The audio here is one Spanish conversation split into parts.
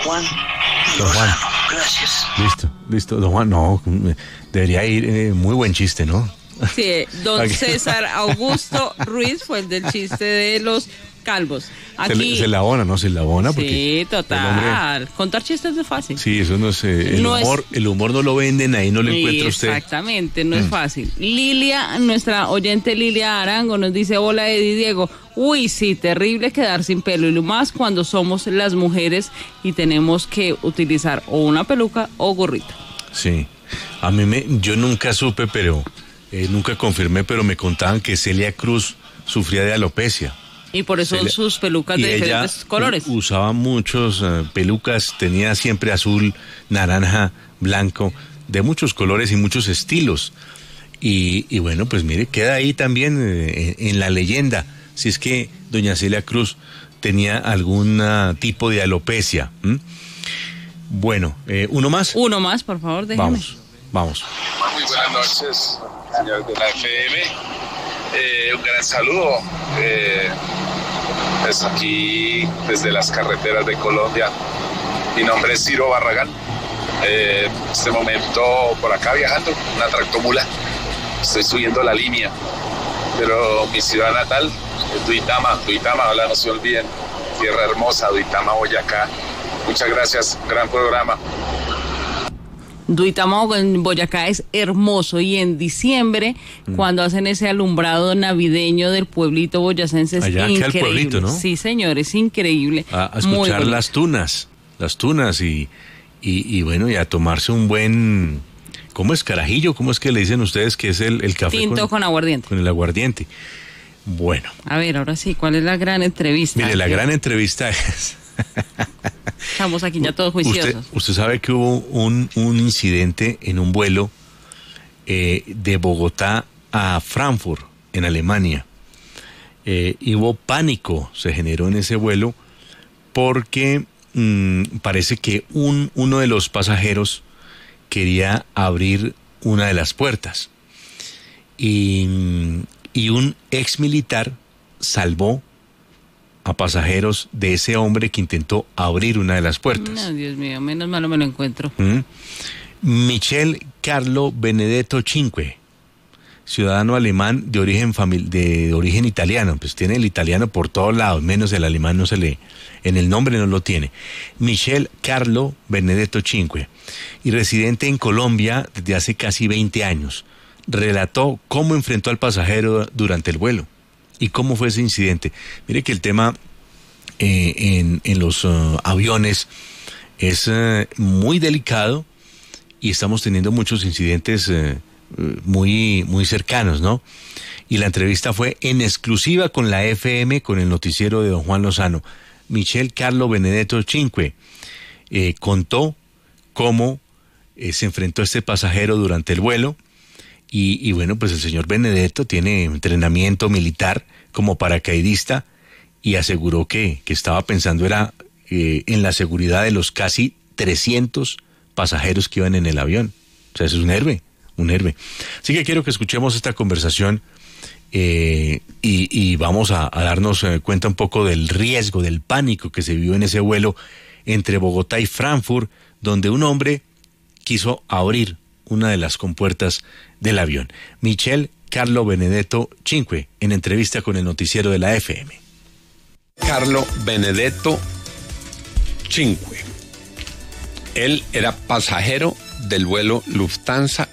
Juan Don Juan. Gracias. Listo, don Juan, no, debería ir, muy buen chiste, ¿no? Sí, don César Augusto Ruiz fue el del chiste de los calvos. Aquí... Se la abona, ¿no? Se la abona porque... Sí, total. Contar chistes es fácil. Sí, eso no es... el humor no lo venden, ahí no lo encuentra usted. Exactamente, no es fácil. Lilia, nuestra oyente Lilia Arango nos dice, hola Eddie Diego. Uy, sí, terrible quedar sin pelo y lo más cuando somos las mujeres y tenemos que utilizar o una peluca o gorrita. Sí, yo nunca supe, pero nunca confirmé, pero me contaban que Celia Cruz sufría de alopecia. Y por eso sus pelucas de diferentes colores. Usaba muchos pelucas, tenía siempre azul, naranja, blanco, de muchos colores y muchos estilos. Y bueno, pues mire, queda ahí también en la leyenda, si es que doña Celia Cruz tenía algún tipo de alopecia. Bueno, ¿uno más? Uno más, por favor, déjame. Vamos. Muy buenas noches, señores de la FM. Un gran saludo. Pues aquí, desde las carreteras de Colombia. Mi nombre es Ciro Barragán. En este momento, por acá viajando, una tractomula. Estoy subiendo la línea. Pero mi ciudad natal es Duitama, ojalá no se olviden. Tierra hermosa, Duitama, Boyacá. Muchas gracias, gran programa. Duitama en Boyacá es hermoso y en diciembre, cuando hacen ese alumbrado navideño del pueblito boyacense, es allá increíble. Allá queda el pueblito, ¿no? Sí, señor, es increíble. A escuchar las tunas y bueno, y a tomarse un buen... ¿Cómo es? ¿Carajillo? ¿Cómo es que le dicen ustedes que es el café? Tinto con aguardiente. Con el aguardiente. Bueno. A ver, ahora sí, ¿cuál es la gran entrevista? Mire, la gran entrevista es... Estamos aquí ya todos juiciosos. Usted sabe que hubo un incidente en un vuelo de Bogotá a Frankfurt, en Alemania. Y hubo pánico, se generó en ese vuelo, porque parece que uno de los pasajeros quería abrir una de las puertas. Y un ex militar salvó a pasajeros de ese hombre que intentó abrir una de las puertas. No, Dios mío, menos malo me lo encuentro. Michel Carlo Benedetto Cinque, ciudadano alemán de origen italiano, pues tiene el italiano por todos lados, menos el alemán no se lee, en el nombre no lo tiene. Michel Carlo Benedetto Cinque, y residente en Colombia desde hace casi 20 años, relató cómo enfrentó al pasajero durante el vuelo. ¿Y cómo fue ese incidente? Mire que el tema en los aviones es muy delicado y estamos teniendo muchos incidentes muy cercanos, ¿no? Y la entrevista fue en exclusiva con la FM, con el noticiero de don Juan Lozano. Michel Carlo Benedetto Cinque contó cómo se enfrentó a este pasajero durante el vuelo. Y bueno, pues el señor Benedetto tiene entrenamiento militar como paracaidista y aseguró que estaba pensando en la seguridad de los casi 300 pasajeros que iban en el avión. O sea, eso es un héroe. Así que quiero que escuchemos esta conversación y vamos a darnos cuenta un poco del riesgo, del pánico que se vivió en ese vuelo entre Bogotá y Frankfurt, donde un hombre quiso abrir una de las compuertas del avión. Michel Carlo Benedetto Cinque, en entrevista con el noticiero de la FM. Carlo Benedetto Cinque. Él era pasajero del vuelo Lufthansa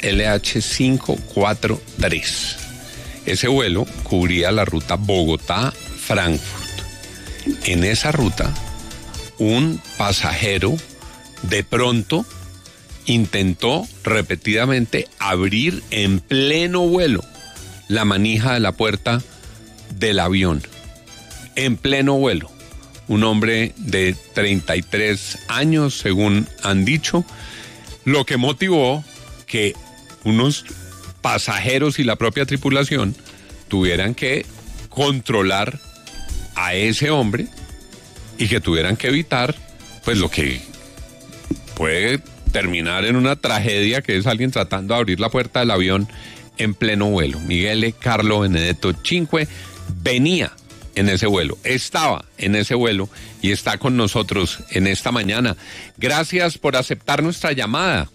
LH543. Ese vuelo cubría la ruta Bogotá-Frankfurt. En esa ruta, un pasajero de pronto intentó repetidamente abrir en pleno vuelo la manija de la puerta del avión. En pleno vuelo. Un hombre de 33 años, según han dicho, lo que motivó que unos pasajeros y la propia tripulación tuvieran que controlar a ese hombre y que tuvieran que evitar, pues, lo que puede terminar en una tragedia, que es alguien tratando de abrir la puerta del avión en pleno vuelo. Michel Carlo Benedetto Cinque venía en ese vuelo, estaba en ese vuelo y está con nosotros en esta mañana. Gracias por aceptar nuestra llamada.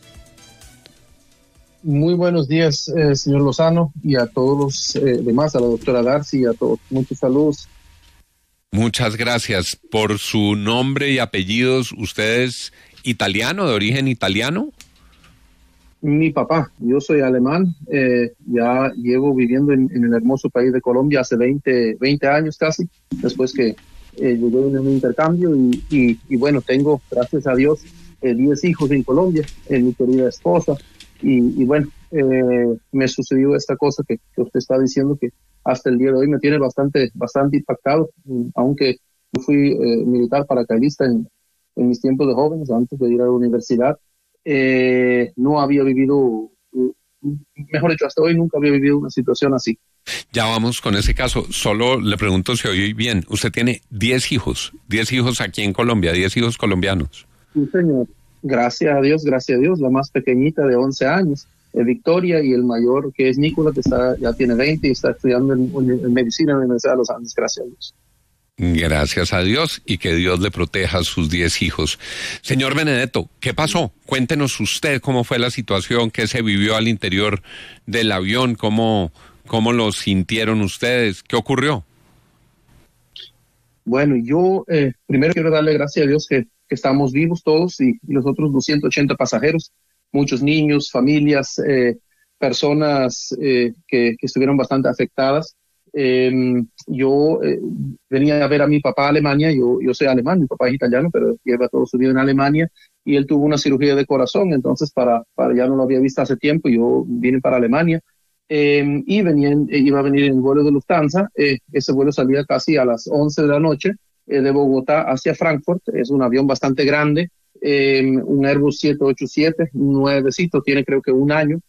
Muy buenos días, señor Lozano, y a todos los demás, a la doctora Darcy, a todos. Muchos saludos. Muchas gracias por su nombre y apellidos. ¿Usted es italiano, de origen italiano? Mi papá, yo soy alemán, ya llevo viviendo en el hermoso país de Colombia hace 20 años casi, después que llegué en un intercambio y bueno, tengo, gracias a Dios, 10 hijos en Colombia, mi querida esposa, y bueno, me sucedió esta cosa que usted está diciendo que hasta el día de hoy me tiene bastante impactado, aunque yo fui militar paracaidista en mis tiempos de jóvenes, antes de ir a la universidad. No había vivido, mejor dicho, hasta hoy nunca había vivido una situación así. Ya vamos con ese caso. Solo le pregunto si oí bien. Usted tiene 10 hijos aquí en Colombia, 10 hijos colombianos. Sí, señor. Gracias a Dios. La más pequeñita de 11 años, Victoria, y el mayor, que es Nicolás, que ya tiene 20 y está estudiando en medicina en la Universidad de los Andes. Gracias a Dios. Gracias a Dios, y que Dios le proteja a sus 10 hijos. Señor Benedetto, ¿qué pasó? Cuéntenos usted cómo fue la situación, qué se vivió al interior del avión, cómo lo sintieron ustedes, qué ocurrió. Bueno, yo primero quiero darle gracias a Dios que estamos vivos todos y los otros 280 pasajeros, muchos niños, familias, personas que estuvieron bastante afectadas. Yo venía a ver a mi papá a Alemania, yo soy alemán, mi papá es italiano, pero lleva todo su vida en Alemania, y él tuvo una cirugía de corazón, entonces para ya no lo había visto hace tiempo, yo vine para Alemania, y iba a venir en el vuelo de Lufthansa. Ese vuelo salía casi a las 11 de la noche, de Bogotá hacia Frankfurt. Es un avión bastante grande, un Airbus 787, nuevecito, tiene creo que un año.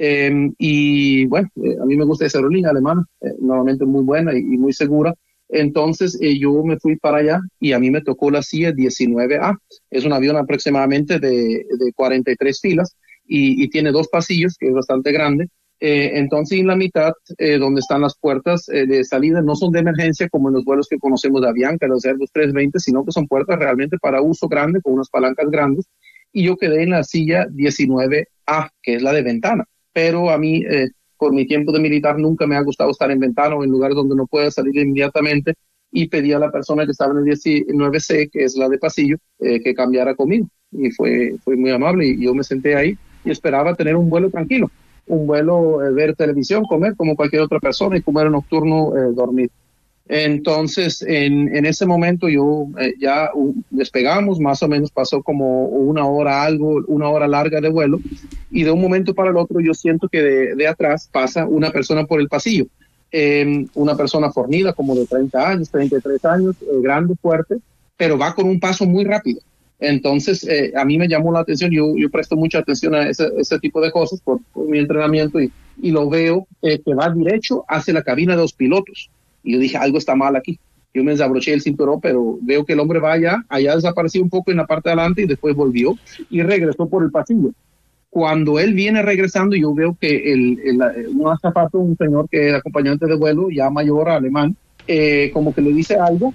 Y bueno, a mí me gusta esa aerolínea alemana, normalmente muy buena y muy segura. Entonces yo me fui para allá y a mí me tocó la silla 19A. Es un avión aproximadamente de 43 filas y tiene 2 pasillos, que es bastante grande. Entonces en la mitad, donde están las puertas de salida, no son de emergencia como en los vuelos que conocemos de Avianca, los Airbus 320, sino que son puertas realmente para uso grande, con unas palancas grandes. Y yo quedé en la silla 19A, que es la de ventana. Pero a mí, por mi tiempo de militar, nunca me ha gustado estar en ventana o en lugares donde no pueda salir inmediatamente, y pedí a la persona que estaba en el 19C, que es la de pasillo, que cambiara conmigo. Y fue muy amable, y yo me senté ahí y esperaba tener un vuelo tranquilo, un vuelo, ver televisión, comer como cualquier otra persona, y comer nocturno, dormir. Entonces, en ese momento yo ya despegamos, más o menos pasó como una hora larga de vuelo, y de un momento para el otro yo siento que de atrás pasa una persona por el pasillo, una persona fornida como de 30 años, 33 años, grande, fuerte, pero va con un paso muy rápido. Entonces, a mí me llamó la atención, yo presto mucha atención a ese tipo de cosas por mi entrenamiento, y lo veo que va derecho hacia la cabina de los pilotos. Y yo dije, algo está mal aquí. Yo me desabroché el cinturón, pero veo que el hombre va allá desapareció un poco en la parte de adelante, y después volvió y regresó por el pasillo. Cuando él viene regresando, yo veo que un azafato, un señor que es acompañante de vuelo, ya mayor, alemán, como que le dice algo,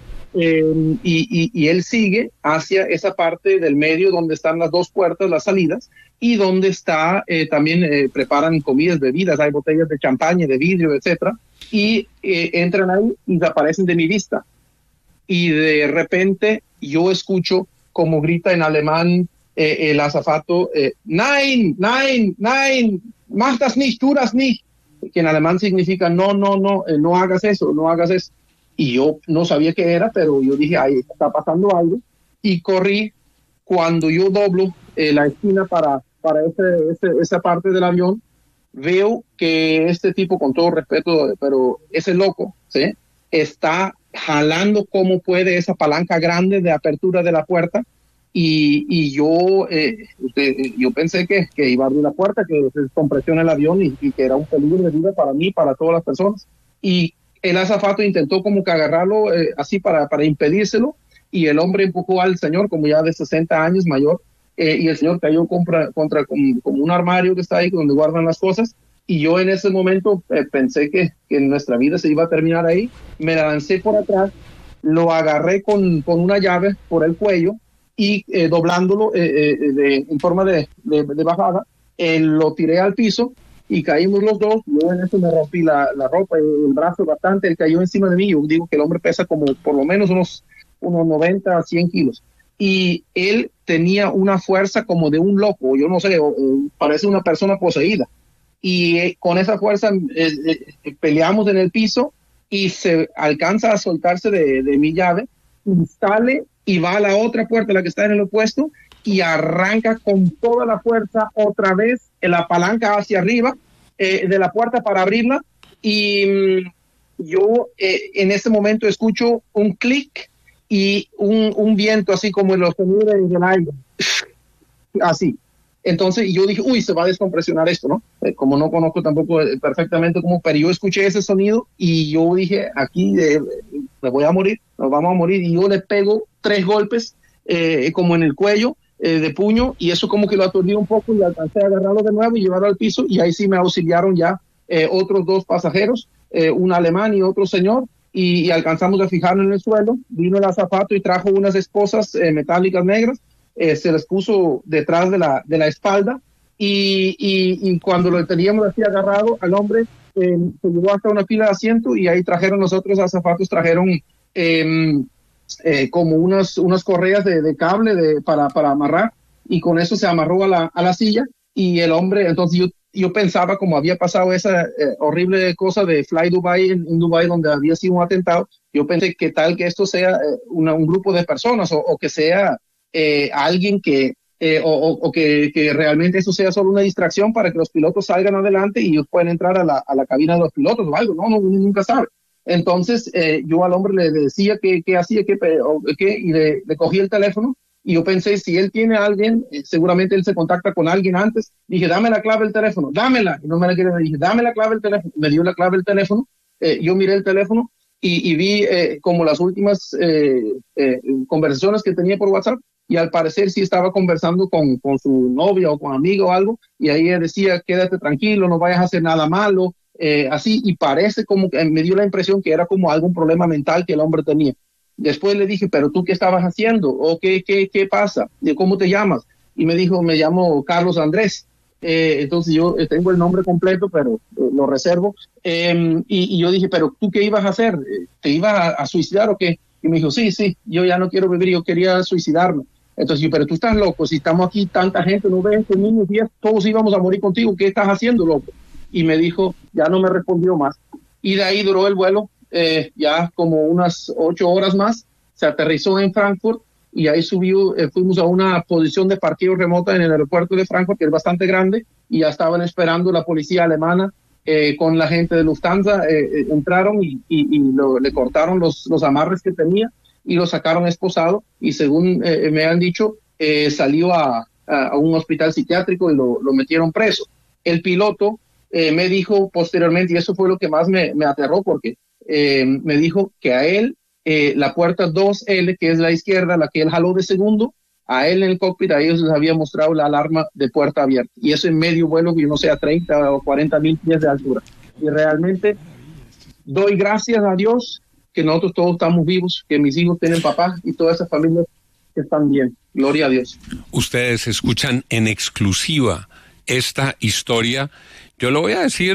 y él sigue hacia esa parte del medio donde están las 2 puertas, las salidas, y donde está también preparan comidas, bebidas, hay botellas de champaña, de vidrio, etcétera, y entran ahí y desaparecen de mi vista. Y de repente yo escucho como grita en alemán el azafato, nein, nein, nein, mach das nicht, tu das nicht, que en alemán significa no hagas eso, no hagas eso. Y yo no sabía qué era, pero yo dije, ahí está pasando algo, y corrí. Cuando yo doblo la esquina para esa parte del avión, veo que este tipo, con todo respeto, pero ese loco, ¿sí?, está jalando como puede esa palanca grande de apertura de la puerta, y yo pensé que iba a abrir la puerta, que se descompresiona el avión, y que era un peligro de vida para mí, para todas las personas. Y el azafato intentó como que agarrarlo así para impedírselo, y el hombre empujó al señor, como ya de 60 años, mayor, y el señor cayó contra como un armario que está ahí donde guardan las cosas, y yo en ese momento pensé que nuestra vida se iba a terminar ahí. Me lancé por atrás, lo agarré con una llave por el cuello y doblándolo en forma de bajada, lo tiré al piso y caímos los dos. Yo en eso me rompí la ropa y el brazo bastante. Él cayó encima de mí. Yo digo que el hombre pesa como por lo menos unos 90 a 100 kilos. Y él tenía una fuerza como de un loco, yo no sé, parece una persona poseída. Y con esa fuerza peleamos en el piso y se alcanza a soltarse de mi llave y sale y va a la otra puerta, la que está en el opuesto, y arranca con toda la fuerza otra vez la palanca hacia arriba de la puerta para abrirla. Y yo en ese momento escucho un clic y un viento así como en los sonidos del aire, así. Entonces yo dije, uy, se va a descompresionar esto, ¿no? Como no conozco tampoco perfectamente cómo, pero yo escuché ese sonido y yo dije, aquí me voy a morir, nos vamos a morir. Y yo le pego 3 golpes como en el cuello de puño, y eso como que lo aturdí un poco y alcancé a agarrarlo de nuevo y llevarlo al piso, y ahí sí me auxiliaron ya otros 2 pasajeros, un alemán y otro señor, y alcanzamos a fijarlo en el suelo. Vino el azafato y trajo unas esposas metálicas negras. Se les puso detrás de la espalda y cuando lo teníamos así agarrado al hombre, se llevó hasta una fila de asiento, y ahí trajeron los otros azafatos, trajeron como unas correas de cable para amarrar, y con eso se amarró a la silla. Y el hombre, entonces yo pensaba, como había pasado esa horrible cosa de Fly Dubai en Dubai, donde había sido un atentado, yo pensé que tal que esto sea un grupo de personas o que sea alguien que realmente eso sea solo una distracción para que los pilotos salgan adelante y ellos pueden entrar a la cabina de los pilotos o algo. No, uno nunca sabe. Entonces yo al hombre le decía qué hacía, y le cogí el teléfono, y yo pensé, si él tiene a alguien, seguramente él se contacta con alguien antes. Dije, dame la clave del teléfono, dámela. Y no me la quiere, me dije, dame la clave del teléfono. Me dio la clave del teléfono. Yo miré el teléfono y vi como las últimas conversaciones que tenía por WhatsApp, y al parecer sí estaba conversando con su novia o con amiga o algo, y ahí ella decía, quédate tranquilo, no vayas a hacer nada malo, así, y parece como que me dio la impresión que era como algún problema mental que el hombre tenía. Después le dije, pero tú qué estabas haciendo, o qué pasa, ¿cómo te llamas? Y me dijo, me llamo Carlos Andrés. Entonces yo tengo el nombre completo, pero lo reservo. Y yo dije, pero ¿tú qué ibas a hacer? ¿Te ibas a suicidar o qué? Y me dijo, sí, yo ya no quiero vivir, yo quería suicidarme. Entonces yo, pero tú estás loco, si estamos aquí tanta gente, no ves estos niños, todos íbamos a morir contigo, ¿qué estás haciendo, loco? Y me dijo, ya no me respondió más. Y de ahí duró el vuelo ya como unas 8 horas más. Se aterrizó en Frankfurt, y ahí fuimos a una posición de parqueo remota en el aeropuerto de Frankfurt, que es bastante grande, y ya estaban esperando la policía alemana con la gente de Lufthansa. Entraron y le cortaron los amarres que tenía y lo sacaron esposado, y según me han dicho, salió a un hospital psiquiátrico y lo metieron preso. El piloto me dijo posteriormente, y eso fue lo que más me aterró, porque me dijo que a él la puerta 2L, que es la izquierda, la que él jaló de segundo, a él en el cockpit, a ellos les había mostrado la alarma de puerta abierta, y eso en medio vuelo, que yo no sé, a 30 o 40 mil pies de altura. Y realmente doy gracias a Dios que nosotros todos estamos vivos, que mis hijos tienen papá y todas esas familias que están bien. Gloria a Dios. Ustedes escuchan en exclusiva esta historia. Yo lo voy a decir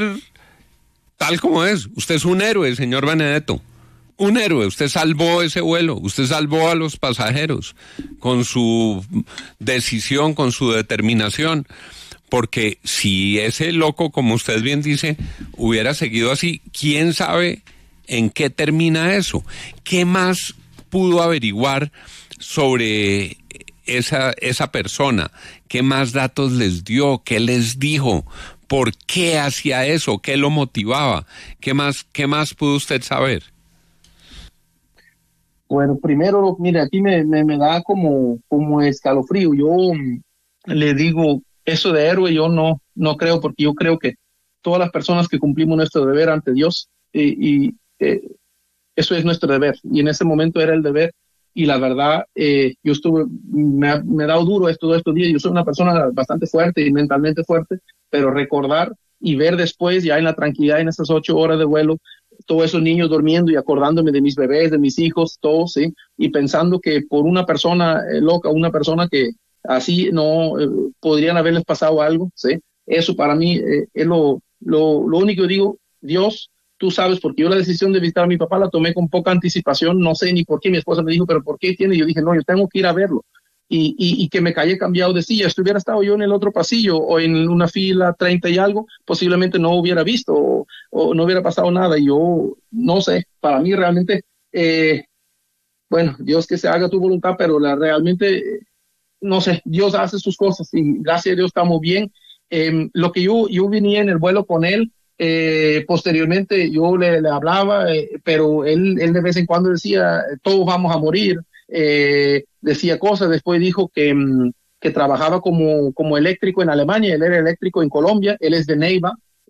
tal como es. Usted es un héroe, señor Benedetto. Un héroe. Usted salvó ese vuelo. Usted salvó a los pasajeros con su decisión, con su determinación. Porque si ese loco, como usted bien dice, hubiera seguido así, ¿quién sabe en qué termina eso? ¿Qué más pudo averiguar sobre esa persona? ¿Qué más datos les dio? ¿Qué les dijo? ¿Por qué hacía eso? ¿Qué lo motivaba? ¿Qué más pudo usted saber? Bueno, primero, mire, aquí me da como escalofrío. Yo le digo, eso de héroe yo no creo, porque yo creo que todas las personas que cumplimos nuestro deber ante Dios, eso es nuestro deber, y en ese momento era el deber. Y la verdad, yo me ha dado duro todos estos días. Yo soy una persona bastante fuerte y mentalmente fuerte, pero recordar y ver después, ya en la tranquilidad, en esas 8 horas de vuelo, todos esos niños durmiendo y acordándome de mis bebés, de mis hijos, todos, ¿sí? Y pensando que por una persona loca, una persona que así no podrían haberles pasado algo, ¿sí? Eso para mí es lo único que digo, Dios, tú sabes, porque yo la decisión de visitar a mi papá la tomé con poca anticipación, no sé ni por qué. Mi esposa me dijo, pero ¿por qué tiene? Yo dije, no, yo tengo que ir a verlo. Y que me haya cambiado de silla. Si hubiera estado yo en el otro pasillo o en una fila 30 y algo, posiblemente no hubiera visto o no hubiera pasado nada. Yo no sé, para mí realmente, bueno, Dios que se haga tu voluntad, pero realmente, no sé, Dios hace sus cosas y gracias a Dios estamos bien. Lo que yo venía en el vuelo con él, posteriormente yo le hablaba, pero él de vez en cuando decía, todos vamos a morir. Decía cosas, después dijo que trabajaba como eléctrico en Alemania, él era eléctrico en Colombia, él es de Neiva,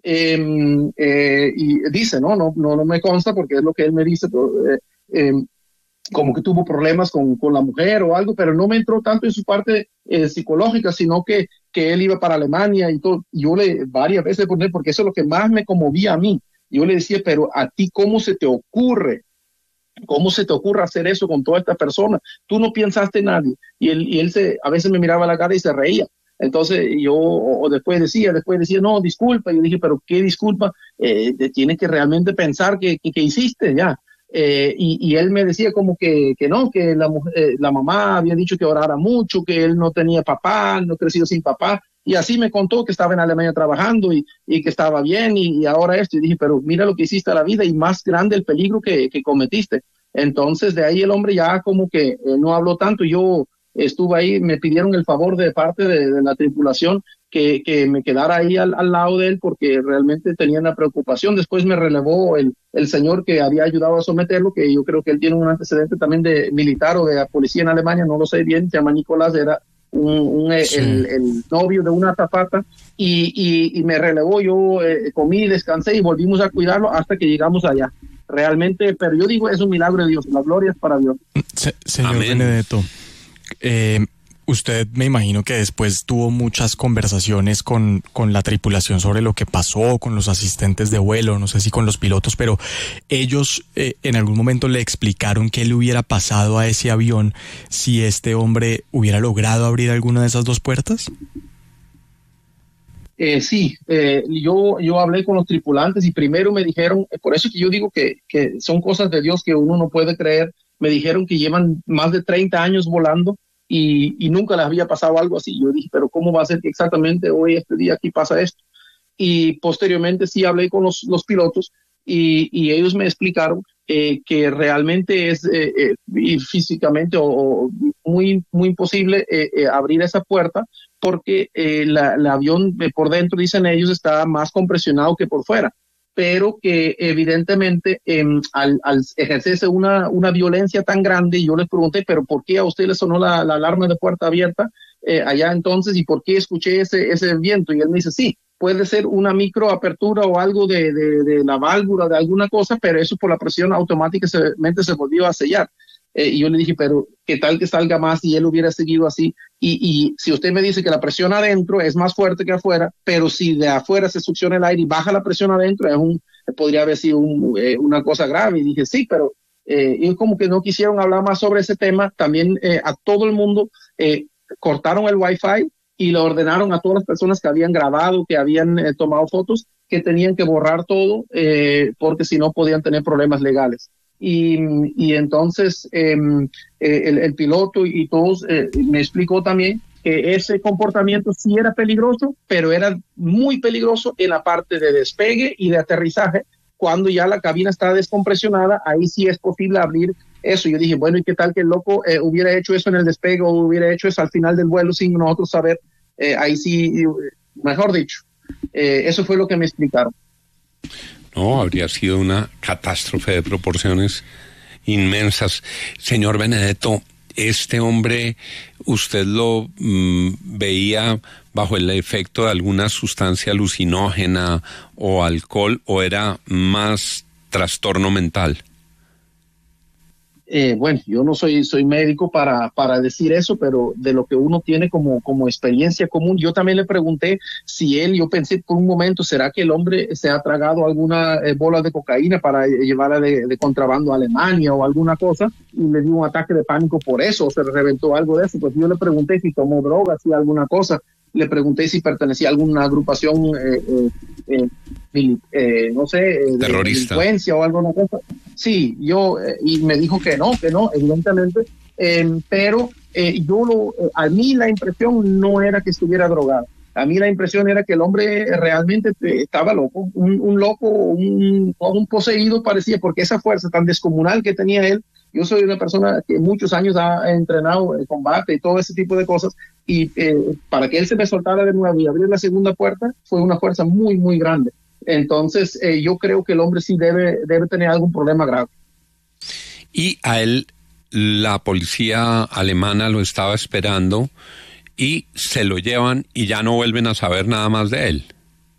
y dice, no me consta porque es lo que él me dice, pero, como que tuvo problemas con la mujer o algo, pero no me entró tanto en su parte psicológica, sino que él iba para Alemania y todo. Yo varias veces, porque eso es lo que más me conmovía a mí, yo le decía, pero a ti, ¿cómo se te ocurre? ¿Cómo se te ocurre hacer eso con toda esta persona? Tú no pensaste en nadie. Y él a veces me miraba a la cara y se reía. Entonces yo después decía, no, disculpa. Yo dije, pero ¿qué disculpa? Tienes que realmente pensar que hiciste ya. Y él me decía como que no, que la mamá había dicho que orara mucho, que él no tenía papá, no creció sin papá. Y así me contó que estaba en Alemania trabajando y que estaba bien y ahora esto. Y dije, pero mira lo que hiciste a la vida y más grande el peligro que cometiste. Entonces de ahí el hombre ya como que no habló tanto. Yo estuve ahí, me pidieron el favor de parte de la tripulación que me quedara ahí al lado de él porque realmente tenían la preocupación. Después me relevó el señor que había ayudado a someterlo, que yo creo que él tiene un antecedente también de militar o de policía en Alemania, no lo sé bien, se llama Nicolás, era sí. el novio de una azafata y me relevó. Yo comí, descansé y volvimos a cuidarlo hasta que llegamos allá. Realmente, pero yo digo, es un milagro de Dios, la gloria es para Dios. Señor Amén. Benedetto, usted me imagino que después tuvo muchas conversaciones con la tripulación sobre lo que pasó, con los asistentes de vuelo, no sé si con los pilotos, pero ellos en algún momento le explicaron qué le hubiera pasado a ese avión si este hombre hubiera logrado abrir alguna de esas dos puertas. Sí, yo hablé con los tripulantes y primero me dijeron, por eso que yo digo que son cosas de Dios que uno no puede creer. Me dijeron que llevan más de 30 años volando y nunca les había pasado algo así. Yo dije, pero ¿cómo va a ser que exactamente hoy, este día, aquí pasa esto? Y posteriormente sí hablé con los pilotos y ellos me explicaron que realmente es físicamente o muy, muy imposible abrir esa puerta porque el avión por dentro, dicen ellos, está más compresionado que por fuera, pero que evidentemente al ejercerse una violencia tan grande, yo les pregunté, pero ¿por qué a usted le sonó la alarma de puerta abierta allá entonces y por qué escuché ese viento? Y él me dice, sí, puede ser una microapertura o algo de la válvula, de alguna cosa, pero eso por la presión automáticamente se volvió a sellar. Y yo le dije, pero ¿qué tal que salga más si él hubiera seguido así? Y si usted me dice que la presión adentro es más fuerte que afuera, pero si de afuera se succiona el aire y baja la presión adentro, podría haber sido una cosa grave. Y dije, sí, pero ellos como que no quisieron hablar más sobre ese tema. También a todo el mundo cortaron el Wi-Fi y le ordenaron a todas las personas que habían grabado, que habían tomado fotos, que tenían que borrar todo porque si no podían tener problemas legales. Y entonces el piloto y todos me explicó también que ese comportamiento sí era peligroso, pero era muy peligroso en la parte de despegue y de aterrizaje. Cuando ya la cabina está descompresionada, ahí sí es posible abrir eso. Yo dije, bueno, ¿y qué tal que el loco hubiera hecho eso en el despegue o hubiera hecho eso al final del vuelo sin nosotros saber? Ahí sí, mejor dicho, eso fue lo que me explicaron. No, habría sido una catástrofe de proporciones inmensas. Señor Benedetto, este hombre, ¿usted lo veía bajo el efecto de alguna sustancia alucinógena o alcohol o era más trastorno mental? Bueno, yo no soy médico para decir eso, pero de lo que uno tiene como experiencia común, yo también le pregunté si yo pensé por un momento, ¿será que el hombre se ha tragado alguna bola de cocaína para llevarla de contrabando a Alemania o alguna cosa? Y le dio un ataque de pánico por eso, o se reventó algo de eso. Pues yo le pregunté si tomó drogas, si alguna cosa. Le pregunté si pertenecía a alguna agrupación, no sé, de delincuencia o alguna cosa. Sí, y me dijo que no, evidentemente, pero a mí la impresión no era que estuviera drogado. A mí la impresión era que el hombre realmente estaba loco, un loco, un poseído parecía, porque esa fuerza tan descomunal que tenía él. Yo soy una persona que muchos años ha entrenado en combate y todo ese tipo de cosas, y para que él se me soltara de nuevo y abrir la segunda puerta fue una fuerza muy, muy grande. Entonces, yo creo que el hombre sí debe tener algún problema grave. Y a él, la policía alemana lo estaba esperando y se lo llevan y ya no vuelven a saber nada más de él.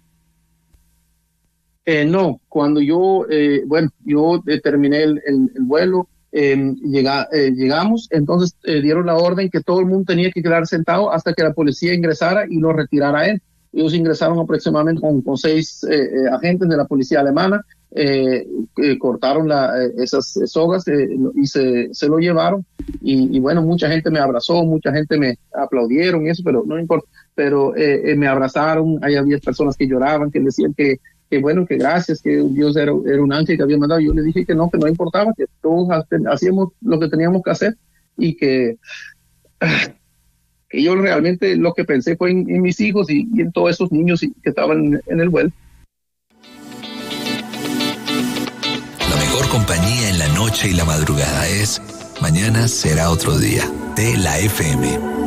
No, cuando yo terminé el vuelo, llegamos, entonces dieron la orden que todo el mundo tenía que quedar sentado hasta que la policía ingresara y lo retirara a él. Ellos ingresaron aproximadamente con 6 agentes de la policía alemana, cortaron esas sogas y se lo llevaron. Y bueno, mucha gente me abrazó, mucha gente me aplaudieron y eso, pero no importa. Pero me abrazaron, ahí había personas que lloraban, que decían que bueno, que gracias, que Dios era un ángel que había mandado. Yo le dije que no importaba, que todos hacíamos lo que teníamos que hacer y que yo realmente lo que pensé fue en mis hijos y en todos esos niños que estaban en el vuelo. La mejor compañía en la noche y la madrugada es Mañana será otro día, de la FM.